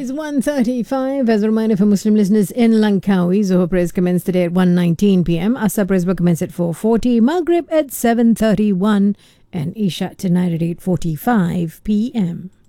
is 1:35. As a reminder for Muslim listeners in Langkawi, Zuhur prayers commence today at 1:19 p.m. Asr prayers will commence at 4:40, Maghrib at 7:31, and Isha tonight at 8:45 p.m.